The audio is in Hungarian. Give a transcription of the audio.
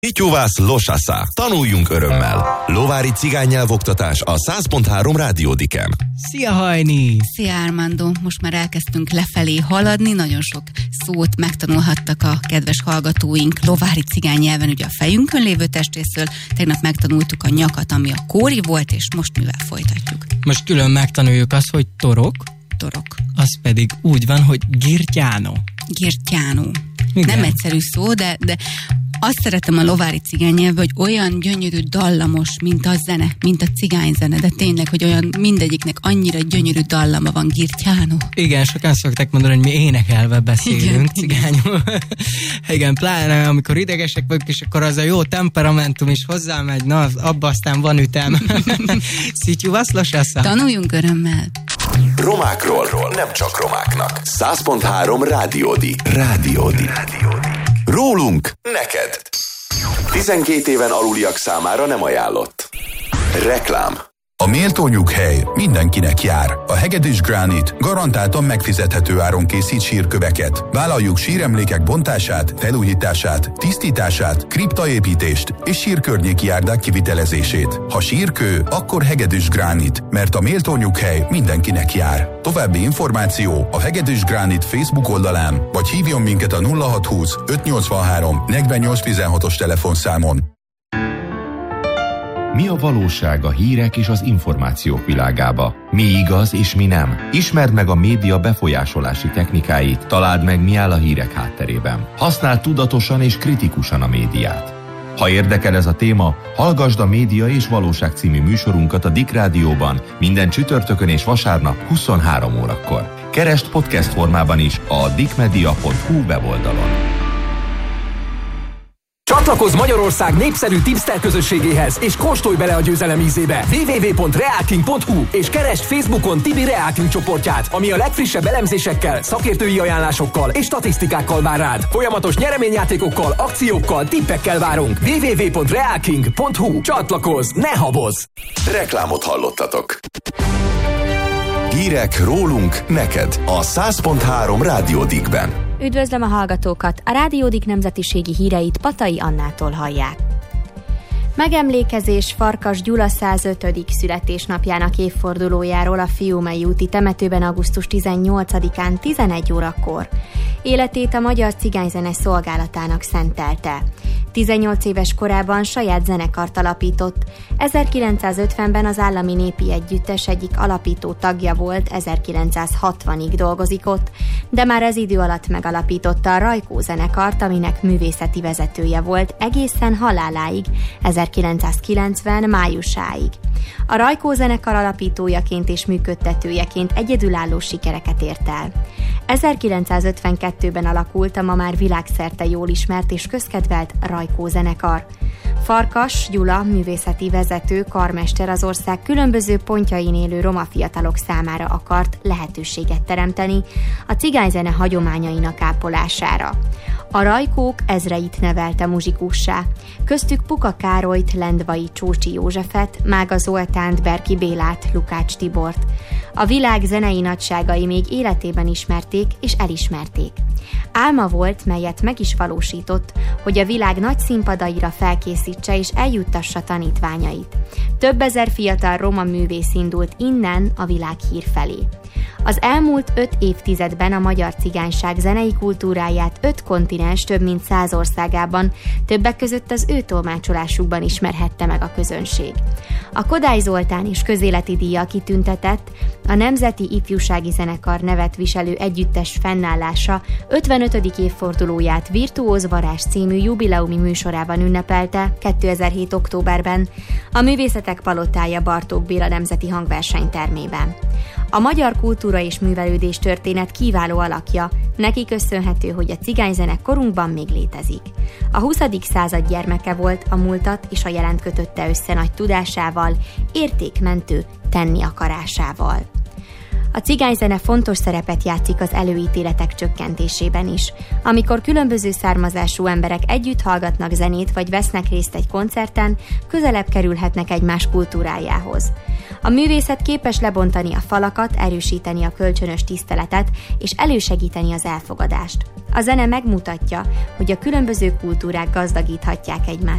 Ityuvász Losasa. Tanuljunk örömmel. Lovári cigánynyelvoktatás a 100.3 Rádiódiken. Szia Hajni! Szia Armando! Most már elkezdtünk lefelé haladni, nagyon sok szót megtanulhattak a kedves hallgatóink lovári cigánynyelven, ugye a fejünkön lévő testrészről. Tegnap megtanultuk a nyakat, ami a kóri volt, és most mivel folytatjuk? Most külön megtanuljuk azt, hogy torok. Torok. Az pedig úgy van, hogy girtyánó. Girtyánó. Igen. Nem egyszerű szó, de azt szeretem a lovári cigánynyelvben, hogy olyan gyönyörű dallamos, mint a zene, mint a cigányzene, de tényleg, hogy olyan mindegyiknek annyira gyönyörű dallama van, girtyánó. Igen, sokan szokták mondani, hogy mi énekelve beszélünk cigányul. Igen, pláne amikor idegesek vagyunk, és akkor az a jó temperamentum is hozzámegy, na, abba aztán van ütem. Ityuvász Losasa. Tanuljunk örömmel. Romákról, nem csak romáknak. 100.3 Rádiódi. Rólunk neked. 12 éven aluliak számára nem ajánlott. Reklám. A méltó nyughely mindenkinek jár. A Hegedűs Granite garantáltan megfizethető áron készít sírköveket. Vállaljuk síremlékek bontását, felújítását, tisztítását, kriptaépítést és sírkörnyéki járdák kivitelezését. Ha sírkő, akkor Hegedűs Granite, mert a méltó nyughely mindenkinek jár. További információ a Hegedűs Granite Facebook oldalán, vagy hívjon minket a 0620 583 4816-os telefonszámon. Mi a valóság a hírek és az információk világába? Mi igaz és mi nem? Ismerd meg a média befolyásolási technikáit, találd meg, mi áll a hírek hátterében. Használd tudatosan és kritikusan a médiát. Ha érdekel ez a téma, hallgasd a Média és Valóság című műsorunkat a Dick Rádióban minden csütörtökön és vasárnap 23 órakor. Keresd podcast formában is a dickmedia.hu weboldalon. Csatlakozz Magyarország népszerű tipster közösségéhez, és kóstolj bele a győzelem ízébe. www.realking.hu és keresd Facebookon Tibi Realking csoportját, ami a legfrissebb elemzésekkel, szakértői ajánlásokkal és statisztikákkal vár rád. Folyamatos nyereményjátékokkal, akciókkal, tippekkel várunk. www.realking.hu. Csatlakozz, ne habozz! Reklámot hallottatok. Hírek rólunk neked a 100.3 Rádiódikben. Üdvözlöm a hallgatókat! A Rádiódik nemzetiségi híreit Patai Annától hallják. Megemlékezés Farkas Gyula 105. születésnapjának évfordulójáról a Fiumei úti temetőben augusztus 18-án 11 órakor. Életét a Magyar Cigányzene Szolgálatának szentelte. 18 éves korában saját zenekart alapított. 1950-ben az Állami Népi Együttes egyik alapító tagja volt, 1960-ig dolgozik ott, de már ez idő alatt megalapította a Rajkó zenekart, aminek művészeti vezetője volt egészen haláláig, 1990 májusáig. A Rajkó zenekar alapítójaként és működtetőjeként egyedülálló sikereket ért el. 1952-ben alakult a ma már világszerte jól ismert és közkedvelt Rajkó zenekar. Farkas Gyula, művészeti vezető, karmester az ország különböző pontjain élő roma fiatalok számára akart lehetőséget teremteni a cigányzene hagyományainak ápolására. A Rajkók ezreit nevelte muzsikussá, köztük Puka Károlyt, Lendvai Csócsi Józsefet, Mága Zoltánt, Berki Bélát, Lukács Tibort. A világ zenei nagyságai még életében ismerték és elismerték. Álma volt, melyet meg is valósított, hogy a világ nagy színpadaira felkészítse és eljuttassa tanítványait. Több ezer fiatal roma művész indult innen a világ hír felé. Az elmúlt 5 évtizedben a magyar cigányság zenei kultúráját 5 kontinens több mint 100 országában, többek között az ő tolmácsolásukban ismerhette meg a közönség. A Kodály Zoltán és közéleti díjjal kitüntetett, a Nemzeti Ifjúsági Zenekar nevet viselő együttes fennállása 55. évfordulóját Virtuóz Varázs című jubileumi műsorában ünnepelte 2007. októberben a Művészetek Palotája Bartók Béla Nemzeti Hangversenytermében. A magyar kultúra és művelődés történet kiváló alakja, neki köszönhető, hogy a cigányzene korunkban még létezik. A 20. század gyermeke volt, a múltat és a jelent kötötte össze nagy tudásával, értékmentő tenni akarásával. A cigányzene fontos szerepet játszik az előítéletek csökkentésében is. Amikor különböző származású emberek együtt hallgatnak zenét vagy vesznek részt egy koncerten, közelebb kerülhetnek egymás kultúrájához. A művészet képes lebontani a falakat, erősíteni a kölcsönös tiszteletet és elősegíteni az elfogadást. A zene megmutatja, hogy a különböző kultúrák gazdagíthatják egymást.